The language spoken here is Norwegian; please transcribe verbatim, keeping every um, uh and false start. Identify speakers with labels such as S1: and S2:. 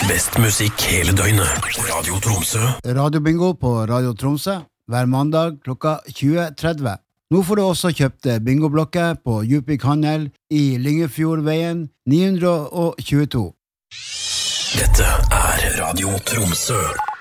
S1: Best musikk hele døgnet. Radio Tromsø.
S2: Radio Bingo på Radio Tromsø hver mandag klokka tjue tretti. Nå får du også kjøpt bingoblokker på Djupvik Handel i Lyngefjordveien ni hundre tjueto.
S1: Dette er Radio Tromsø.